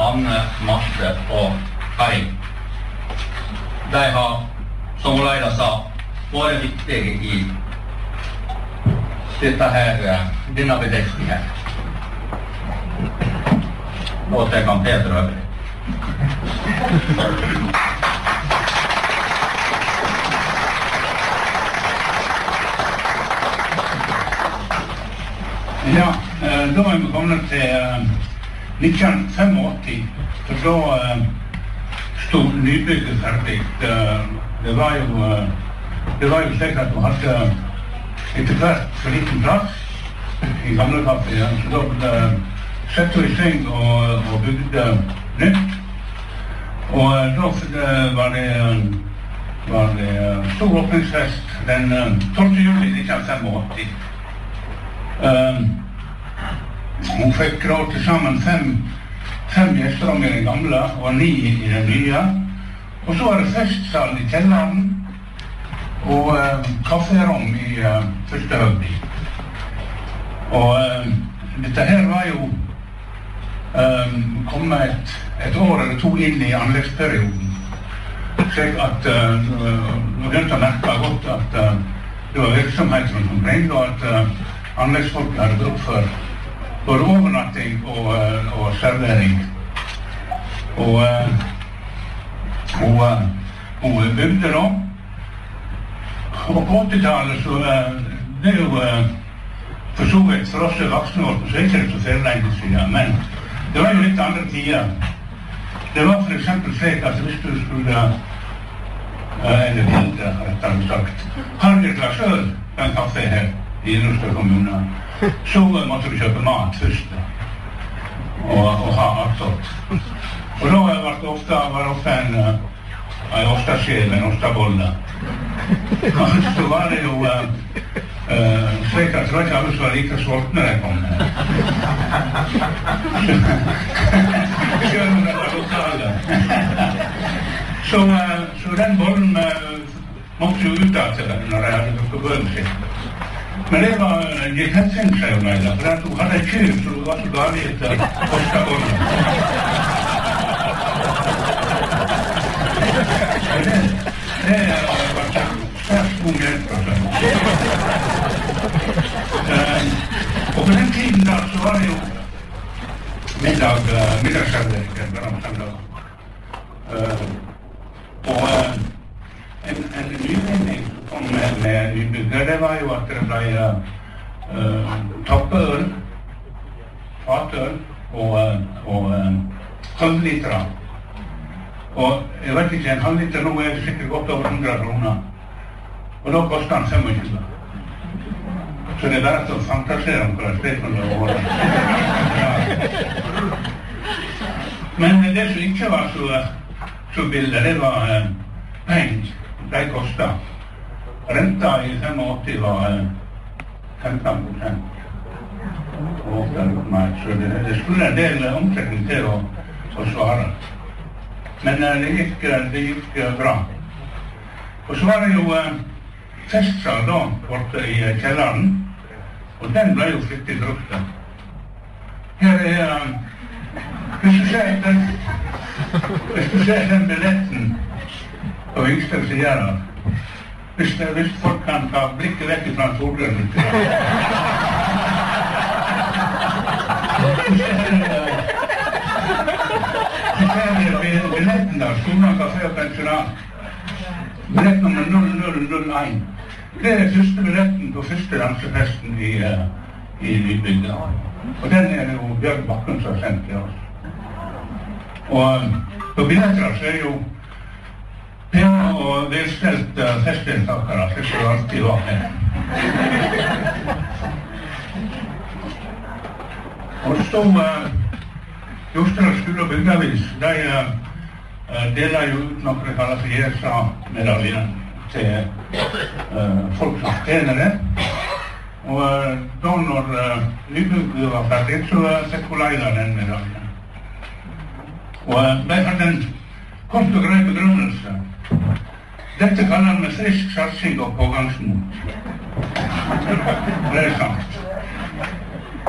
Anne, Marte og Kai. De har, som Leila sa, vært viktige i denne bedriften her. Og det kan Peter over. Ja, da er vi kommet til 1985, for da stod nybygget ferdig. Det var jo slik at du hadde etter hvert for liten plass i gamle kaféen, så da ble sett i sving og bygde nytt. Og da var det stor åpningsfest den 12. juli 1985. Hun fikk råd til sammen fem gjesterom i den gamle og 9 i den nye. Og så var det festsal i kjelleren og kafferom i første høgdi. Og dette her var jo kommet et år eller 2 inn i anleggsperioden. Slik at vi begynte å merke godt at det var virksomheten som brengte, og at anleggsfolk hadde bruk for både overnatting og servering. Og hun bygde da. Og på 80-tallet så det er jo for så vidt for oss voksne år, så er det ikke så ferdig lenge siden, men det var jo litt andre tider. Det var for eksempel slik at hvis du skulle eller bilde, rettere sagt, har et glass øl på en kafé her i Ruster kommune, så måtte du kjøpe mat først og ha attåt. Og da var det ofte en ostaskjel, en ostabolle. Og så var det jo slik at det var ikke alle som var like sultne da jeg kom her. Selv om det var lokale. Så den bollen måtte jo ut av til den når jeg hadde noe bønn sitt. Men det gikk hensyn seg jo Leila, for at hun hadde et kyr, så hun var så gale etter ostabollen. Det var svært god hjelp, og på den tiden da, så var det jo middagsservering blant søndag. Og en nyvinning som kom med nybygget, det var jo at det ble tappøl, fatøl og halvliter. Og jeg vet ikke, en halvliter nå er det sikkert godt over 100 kroner. Og da kostet han 25. Så det er bare til å fantasere om hva det kan være. Men det som ikke var så billig, det var penger. De kostet. Renta i 85 var 15%. Så det skulle en del omsetning til å svare. Men det gikk bra. Og så var det jo festsal da, borte i kjelleren, og den ble jo flittig brukt. Her er, hvis du ser den billetten på yngste sider, hvis folk kan ta blikket vekk fra solgrønnen til billetten da, Skolen Kafé og Pensjonat. Billett nummer 0001. Det er første billetten på første dansefesten i nybygget. Og den er jo Bjørn Bakken som har sendt til oss. Og på billetter så er jo pene og velstelt festdeltakere, det skal jo alltid være her. Og så Jostedal skole og bygdavis, de deler jo ut noe de kaller for JSA-medaljen til folk som tjener det. Og da når nybygget var ferdig, så fikk hun Leila den medaljen. Og de hadde en kort og grei begrunnelse. Dette kaller vi frisk satsing og pågangsmot. Det er sant.